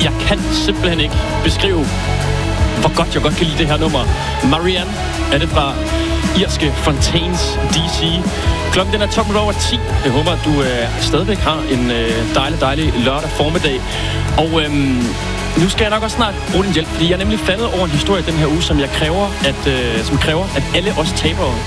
Jeg kan simpelthen ikke beskrive, hvor godt jeg godt kan lide det her nummer. Marianne er det fra irske Fontaines DC. Klokken den er 10:12. Jeg håber, at du stadigvæk har en dejlig lørdag formiddag. Og nu skal jeg nok også snart bruge din hjælp, fordi jeg er nemlig faldet over en historie den her uge, som kræver, at alle os tabere